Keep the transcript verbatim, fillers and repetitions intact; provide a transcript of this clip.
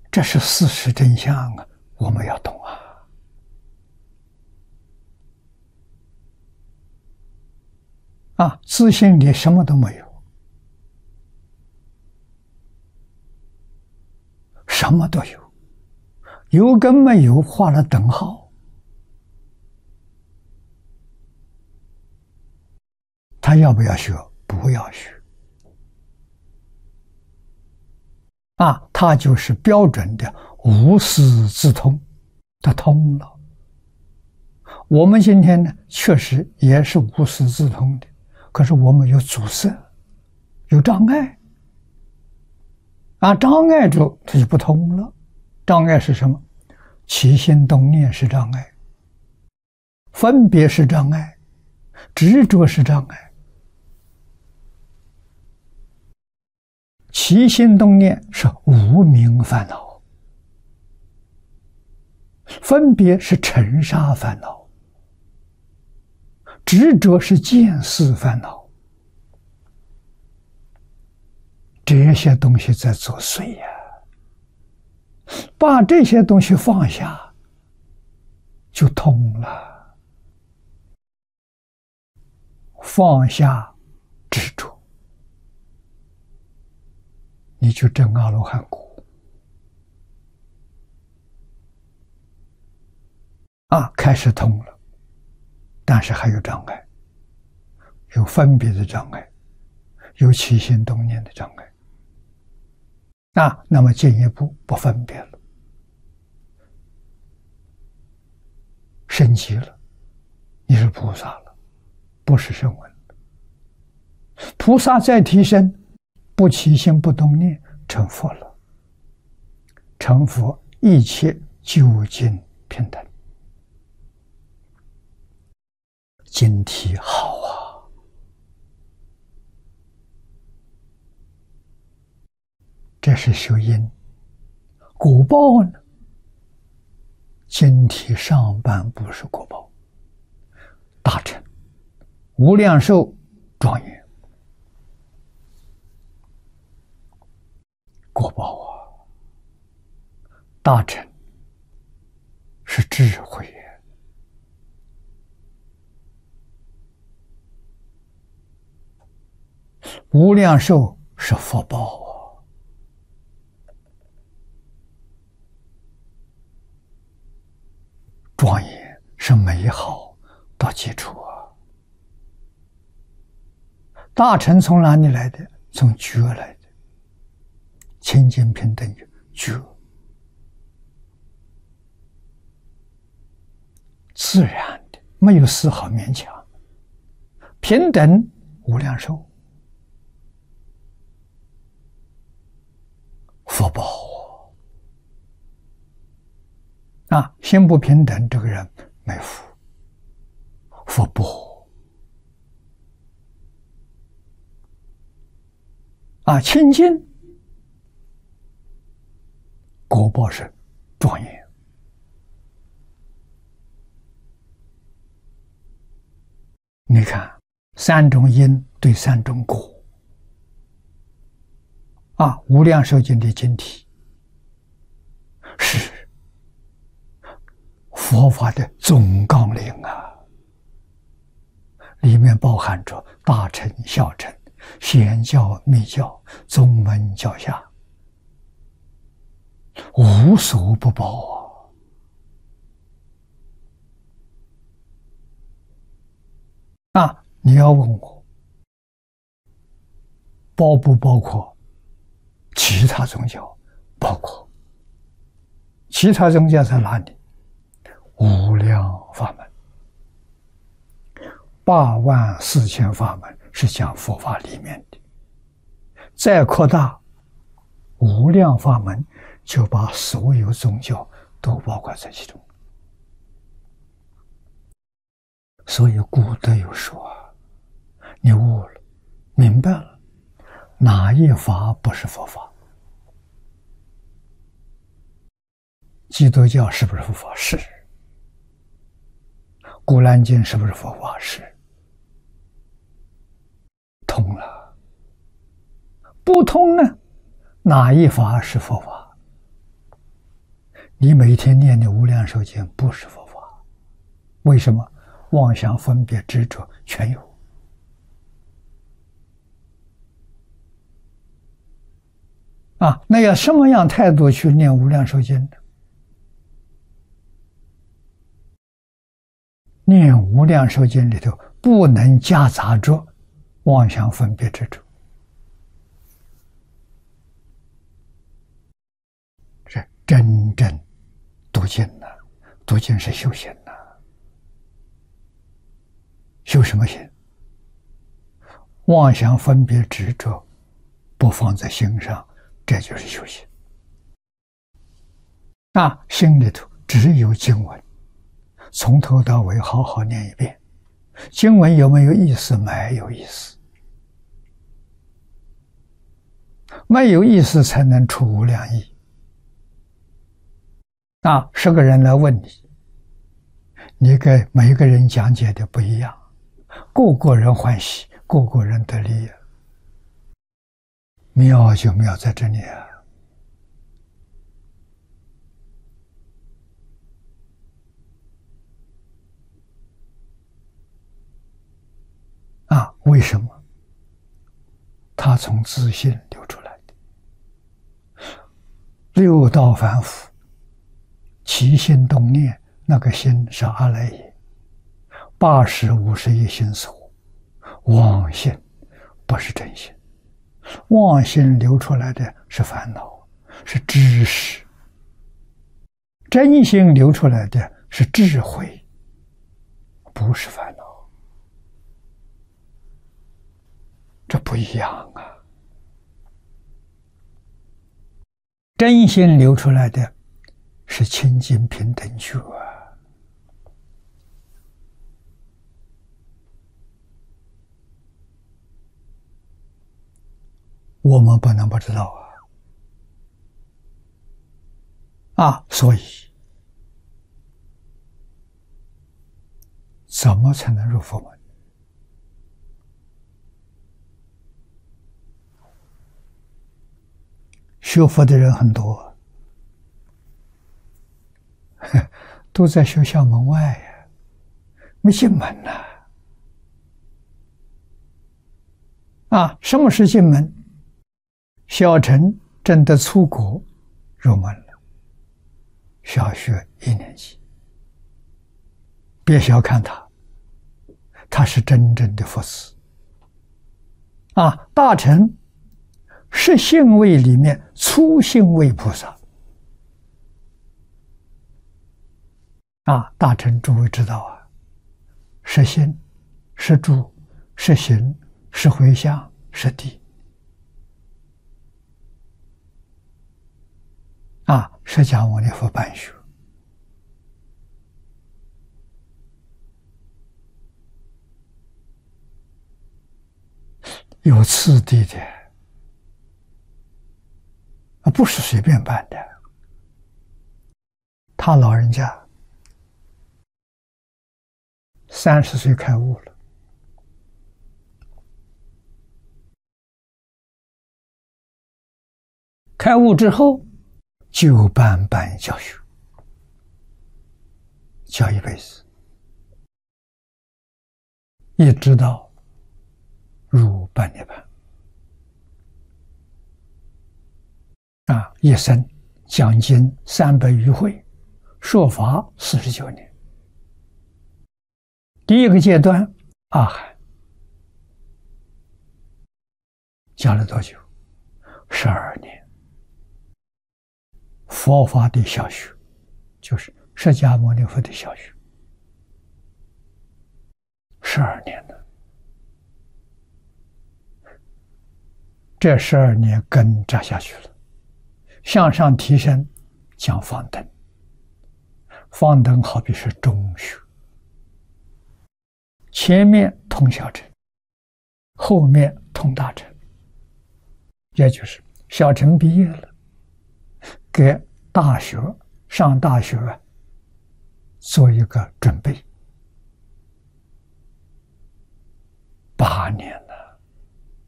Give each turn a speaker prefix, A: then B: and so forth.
A: 这是事实真相啊，我们要懂啊。啊，自信里什么都没有，什么都有，有跟没有画了等号。他要不要学？不要学。啊，他就是标准的无师自通，他通了。我们今天呢，确实也是无师自通的，可是我们有阻塞，有障碍。啊，障碍住它就不通了。障碍是什么？起心动念是障碍，分别是障碍，执着是障碍。起心动念是无明烦恼，分别是尘沙烦恼，执着是见思烦恼。这些东西在作祟呀，把这些东西放下，就通了。放下执着，你就证阿罗汉果。啊，开始通了，但是还有障碍，有分别的障碍，有起心动念的障碍。啊，那么进一步不分别了，升级了，你是菩萨了，不是声闻了。菩萨再提升，不起心不动念，成佛了。成佛一切究竟平等。经题好啊！这是修因，果报呢？经题上半部是果报，大乘、无量寿、庄严，果报啊！大乘是智慧，无量寿是福报啊！庄严是美好到基础啊！大乘从哪里来的？从觉来的，清净平等觉，自然的，没有丝毫勉强。平等无量寿，福报啊！心不平等，这个人没福，福报啊！清净，果报是庄严。你看，三种因对三种果啊！《无量寿经》的经题是佛法的总纲领啊，里面包含着大乘、小乘、显教、密教、宗门、教下，无所不包啊！啊，你要问我，包不包括其他宗教？包括。其他宗教在哪里？无量法门，八万四千法门是讲佛法里面的，再扩大无量法门，就把所有宗教都包括在其中。所以古德有说啊，你悟了，明白了，哪一法不是佛法？基督教是不是佛法？是。古兰经是不是佛法？是。通了。不通呢？哪一法是佛法？ 你每天念的无量寿经不是佛法，为什么？妄想、分别、执着全有。啊，那要什么样态度去念无量寿经呢？念无量寿经里头不能夹杂着妄想、分别、执着，是真正读经呐、啊。读经是修行呐、啊，修什么行？妄想、分别、执着不放在心上，这就是修行。啊，心里头只有经文，从头到尾好好念一遍。经文有没有意思？没有意思，没有意思才能出无量义。啊，十个人来问你，你给每个人讲解的不一样，个个人欢喜，个个人得利啊。妙就妙在这里啊！啊，为什么？他从自信流出来的。六道凡夫，起心动念，那个心是阿赖耶，八十五十一心所，妄心不是真心。妄心流出来的是烦恼，是知识；真心流出来的是智慧，不是烦恼。这不一样啊！真心流出来的是清净平等觉啊！我们不能不知道啊！啊，所以怎么才能入佛门？学佛的人很多，都在学校门外呀，没进门呐！啊，什么是进门？小乘真的出国入门了，小学一年级。别小看他，他是真正的佛子。啊，大乘是信位里面初信位菩萨。啊，大乘诸位知道啊，是心，是住，是行，是回向，是地。啊，释迦牟尼佛办学，有次第的，啊，不是随便办的。他老人家三十岁开悟了，开悟之后就办办教学，教一辈子，一直到入半涅槃。啊，一生讲经三百余会，说法四十九年。第一个阶段，阿含讲了多久？十二年。佛法的小学，就是释迦牟尼佛的小学，十二年了。这十二年根扎下去了，向上提升，讲方等。方等好比是中学，前面通小乘，后面通大乘，也就是小乘毕业了，给大学上大学做一个准备。八年